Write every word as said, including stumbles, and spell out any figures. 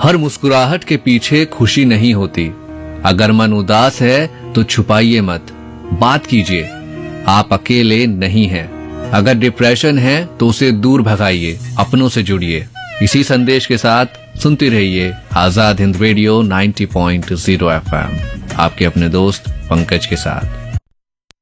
हर मुस्कुराहट के पीछे खुशी नहीं होती। अगर मन उदास है तो छुपाइए मत, बात कीजिए, आप अकेले नहीं हैं। अगर डिप्रेशन है तो उसे दूर भगाइए, अपनों से जुड़िए। इसी संदेश के साथ सुनती रहिए आजाद हिंद रेडियो नब्बे पॉइंट शून्य एफ एम, आपके अपने दोस्त पंकज के साथ।